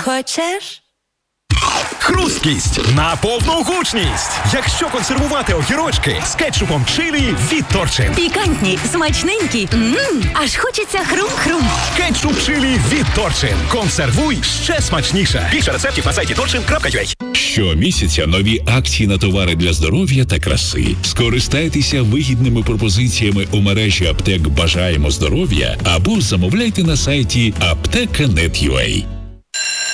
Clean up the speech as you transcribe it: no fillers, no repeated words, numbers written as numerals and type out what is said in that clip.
Хочеш? Хрусткість на повну гучність. Якщо консервувати огірочки з кетчупом чилі від Торчин. Пікантні, смачненькі. Аж хочеться хрум-хрум. Кетчуп чилі від Торчин. Консервуй ще смачніше. Більше рецептів на сайті torchin.ua. Щомісяця нові акції на товари для здоров'я та краси. Скористайтеся вигідними пропозиціями у мережі аптек «Бажаємо здоров'я» або замовляйте на сайті apteka.net.ua.